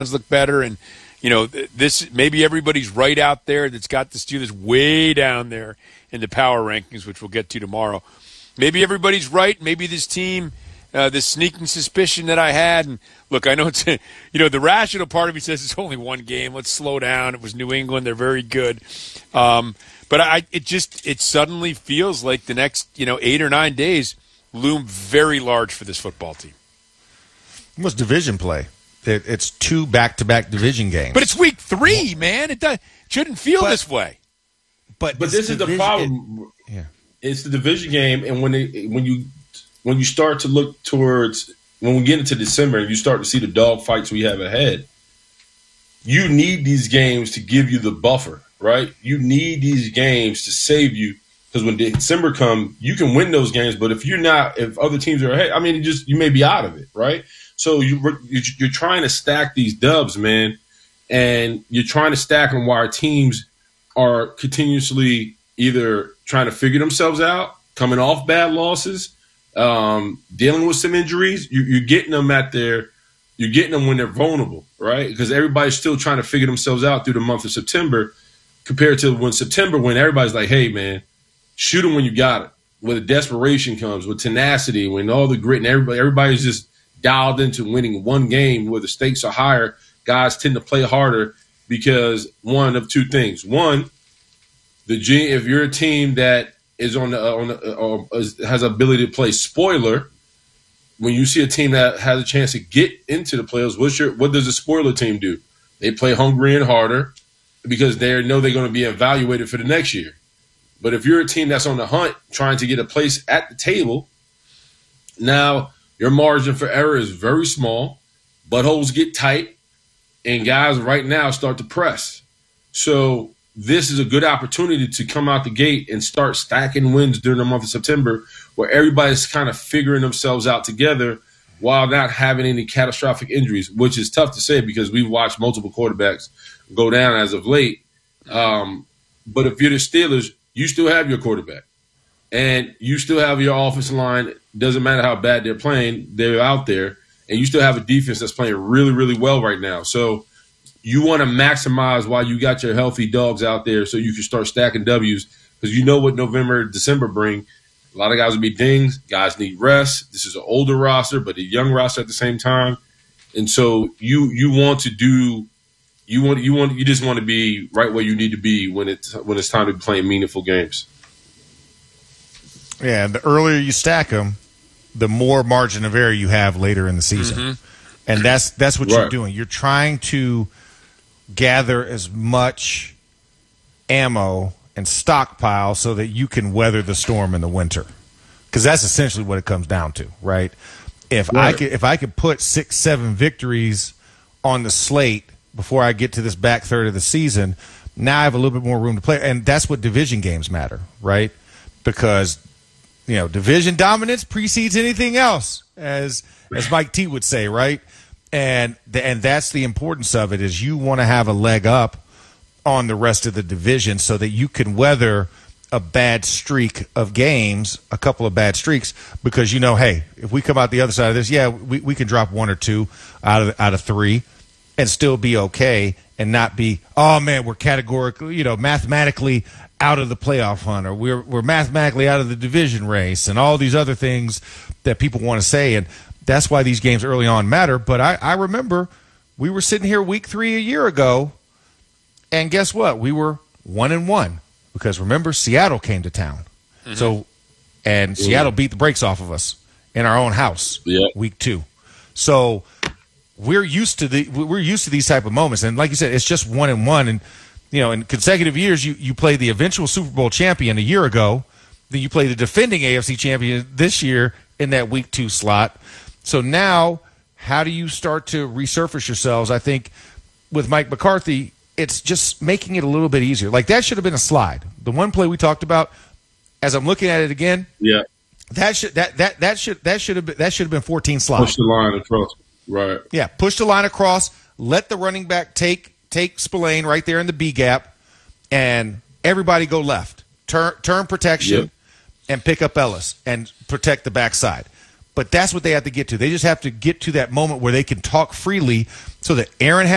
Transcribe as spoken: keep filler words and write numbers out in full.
look better. And, you know, this maybe everybody's right out there that's got the Steelers way down there in the power rankings, which we'll get to tomorrow. Maybe everybody's right. Maybe this team, uh, this sneaking suspicion that I had. And, look, I know it's, you know, the rational part of me says it's only one game. Let's slow down. It was New England. They're very good. Um, but I, it just, it suddenly feels like the next, you know, eight or nine days loom very large for this football team. It was division play. It, it's two back-to-back division games. But it's week three, man. It does, shouldn't feel but, this way. But, but this division, is the problem. It, yeah. It's the division game, and when it, when you when you start to look towards when we get into December and you start to see the dog fights we have ahead, you need these games to give you the buffer, right? You need these games to save you, because when December comes, you can win those games, but if you're not, if other teams are ahead, I mean, it just you may be out of it, right? So you you're trying to stack these dubs, man, and you're trying to stack them while our teams are continuously either trying to figure themselves out, coming off bad losses, um, dealing with some injuries. You, you're getting them at their, you're getting them when they're vulnerable, right? Because everybody's still trying to figure themselves out through the month of September, compared to when September, when everybody's like, "Hey, man, shoot them when you got it." When the desperation comes, with tenacity, when all the grit, and everybody, everybody's just dialed into winning one game where the stakes are higher. Guys tend to play harder because one of two things: one, The G, if you're a team that is on the, on the, uh, has ability to play spoiler, when you see a team that has a chance to get into the playoffs, what's your, what does a spoiler team do? They play hungry and harder because they know they're going to be evaluated for the next year. But if you're a team that's on the hunt trying to get a place at the table, now your margin for error is very small. Buttholes get tight, and guys right now start to press. So this is a good opportunity to come out the gate and start stacking wins during the month of September, where everybody's kind of figuring themselves out together while not having any catastrophic injuries, which is tough to say because we've watched multiple quarterbacks go down as of late. Um, but if you're the Steelers, you still have your quarterback, and you still have your offensive line. Doesn't matter how bad they're playing, they're out there, and you still have a defense that's playing really, really well right now. So you want to maximize while you got your healthy dogs out there so you can start stacking W's, because you know what November, December bring. A lot of guys will be dings. Guys need rest. This is an older roster, but a young roster at the same time. And so you you want to do you want you want you just want to be right where you need to be when it's when it's time to be playing meaningful games. Yeah, and the earlier you stack them, the more margin of error you have later in the season. Mm-hmm. And that's that's what right. you're doing. You're trying to gather as much ammo and stockpile so that you can weather the storm in the winter, because that's essentially what it comes down to, right? If right. I could, if I could put six, seven victories on the slate before I get to this back third of the season, now I have a little bit more room to play, and that's what division games matter, right? Because you know, division dominance precedes anything else, as as Mike T would say, right? And the, and that's the importance of it, is you want to have a leg up on the rest of the division so that you can weather a bad streak of games, a couple of bad streaks, because you know, hey, if we come out the other side of this, yeah, we, we can drop one or two out of out of three and still be okay and not be, oh man, we're categorically, you know, mathematically out of the playoff hunt, or we're we're mathematically out of the division race, and all these other things that people want to say. And that's why these games early on matter. But I, I remember we were sitting here week three a year ago, and guess what? We were one and one because remember, Seattle came to town. Mm-hmm. So, and yeah. Seattle beat the brakes off of us in our own house yeah. week two. So we're used to the we're used to these type of moments. And like you said, it's just one and one. And you know, in consecutive years, you you play the eventual Super Bowl champion a year ago, then you play the defending A F C champion this year in that week two slot. So now, how do you start to resurface yourselves? I think with Mike McCarthy, it's just making it a little bit easier. Like, that should have been a slide. The one play we talked about, as I'm looking at it again, yeah, that should that that that should that should have been that should have been fourteen slides. Push the line across, right? Yeah, push the line across. Let the running back take take Spillane right there in the B gap, and everybody go left. Turn turn protection, yep. and pick up Ellis and protect the backside. But that's what they have to get to. They just have to get to that moment where they can talk freely so that Aaron has